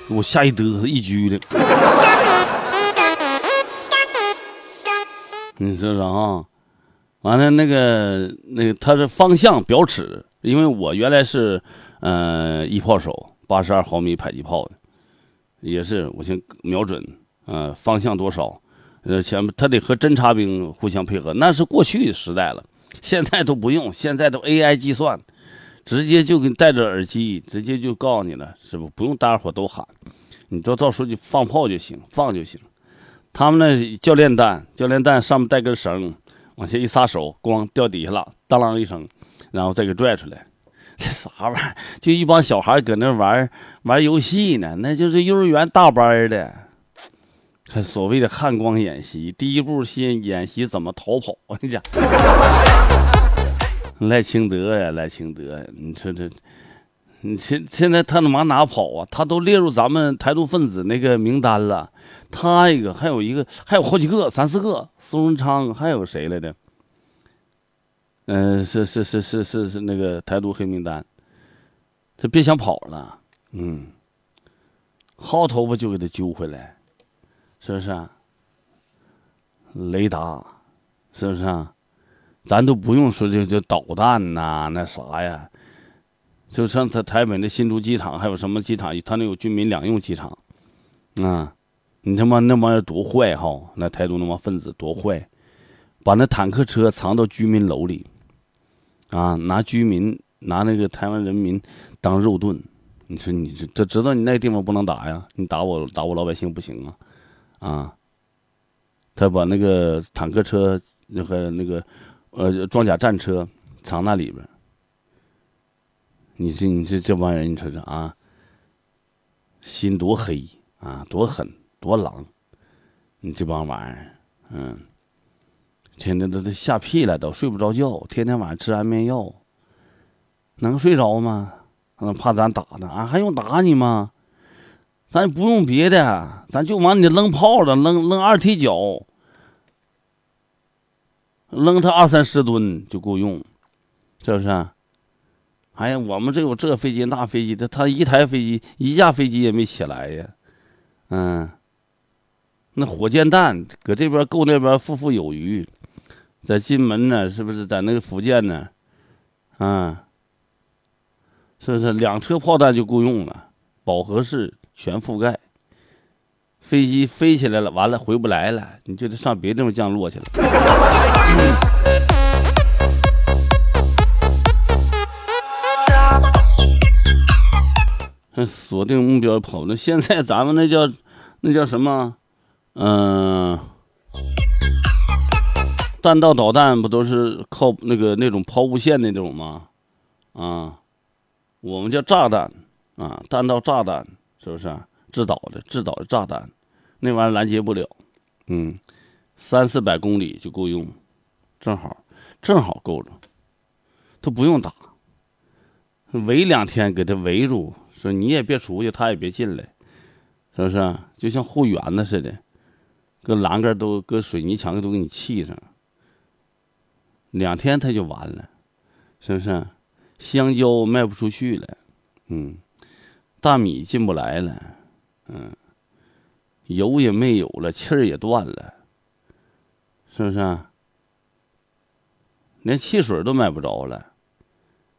给我吓一嘚瑟一拘的。你说啥啊？完了那个它是方向表尺，因为我原来是一炮手，82毫米迫击炮的，也是我先瞄准方向多少，他得和侦察兵互相配合，那是过去时代了，现在都不用，现在都 AI 计算，直接就给你戴着耳机，直接就告诉你了，是不用大家伙都喊，你到时候就放炮就行，放就行。他们那教练弹上面带根绳，往下一撒手，咣掉底下了，当啷一声，然后再给拽出来。这啥玩意儿？就一帮小孩搁那玩游戏呢，那就是幼儿园大班的。还所谓的汉光演习，第一步先演习怎么逃跑。我跟你讲，赖清德呀，赖清德，你说这，你现在他他妈哪跑啊？他都列入咱们台独分子那个名单了。他一个，还有好几个，3、4个，苏文昌，还有谁来的？是那个台独黑名单。这别想跑了，薅头发就给他揪回来，是不是啊？雷达，是不是啊？咱都不用说这导弹呐，那啥呀？就像他台北的新竹机场，还有什么机场？他那有军民两用机场，你他妈那玩意儿多坏哈！那台独那帮分子多坏，把那坦克车藏到居民楼里，拿那个台湾人民当肉盾。你说你这知道你那个地方不能打呀？你打我老百姓不行啊！他把那个坦克车和那个装甲战车藏那里边。你这帮人，你瞅瞅啊，心多黑啊，多狠多狼！你这帮玩意儿，天天都吓屁了，都睡不着觉，天天晚上吃安眠药，能睡着吗？怕咱打呢还用打你吗？咱不用别的，咱就往你扔炮了，扔2踢脚，扔他20、30吨就够用，是不是？哎呀，我们这有这飞机那飞机的，他一架飞机也没起来呀，那火箭弹搁这边够那边富有余，在金门呢，是不是在那个福建呢？是不是2车炮弹就够用了？饱和式全覆盖，飞机飞起来了，完了回不来了，你就得上别地方降落去了。锁定目标跑的，现在咱们那叫什么？弹道导弹不都是靠那种抛物线那种吗？我们叫炸弹弹道炸弹，是不是？制导的炸弹，那玩意儿拦截不了，300、400公里就够用，正好够着，他不用打，围2天给他围住，说你也别出去，他也别进来，是不是？就像后援子似的，搁栏杆都搁水泥墙都给你砌上，2天他就完了，是不是？香蕉卖不出去了，大米进不来了，油也没有了，气儿也断了，是不是？连汽水都买不着了。